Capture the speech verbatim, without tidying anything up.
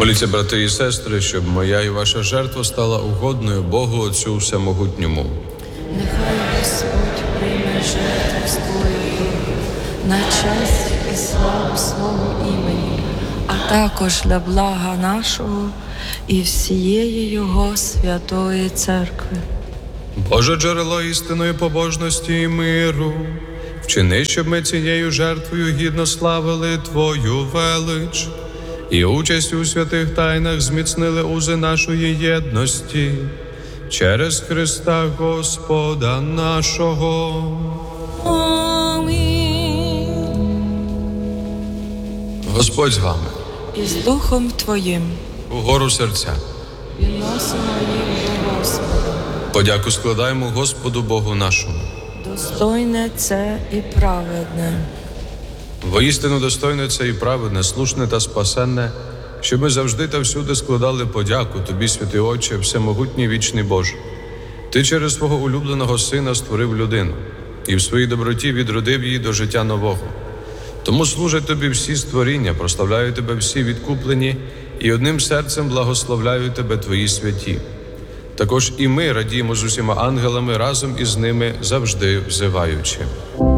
Моліться, брати і сестри, щоб моя і ваша жертва стала угодною Богу Отцю Всемогутньому. Нехай Господь прийме жертву з Твоєю на честь і славу свого імені, а також для блага нашого і всієї Його святої Церкви. Боже, джерело істинної побожності і миру, вчини, щоб ми цією жертвою гідно славили Твою велич і участь у святих тайнах зміцнили узи нашої єдності через Христа Господа нашого. Амінь. Господь з вами. І з Духом Твоїм Угору серця. відносимо їх до Господа. Подяку складаємо Господу Богу нашому. Достойне це і праведне. Воістину достойне це і праведне, слушне та спасенне, щоб ми завжди та всюди складали подяку Тобі, святий Отче, всемогутній вічний Боже. Ти через свого улюбленого Сина створив людину і в своїй доброті відродив її до життя нового. Тому служать Тобі всі створіння, прославляють Тебе всі відкуплені і одним серцем благословляють Тебе Твої святі. Також і ми радіємо з усіма ангелами разом із ними, завжди взиваючи.